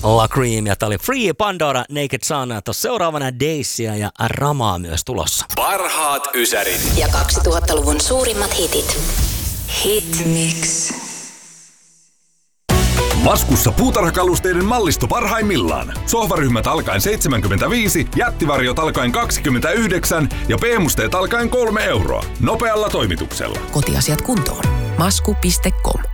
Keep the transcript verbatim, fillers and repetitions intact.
La Cream ja tää oli Free Pandora, Naked Sun. Tuossa seuraavana Daisyä ja Ramaa myös tulossa. Parhaat ysärit. Ja kaksituhattaluvun suurimmat hitit. Hit Mix. Maskussa puutarhakalusteiden mallisto parhaimmillaan. Sohvaryhmät alkaen seitsemänkymmentäviisi, jättivarjot alkaen kaksikymmentäyhdeksän ja P-musteet alkaen kolme euroa. Nopealla toimituksella. Kotiasiat kuntoon. Masku piste com.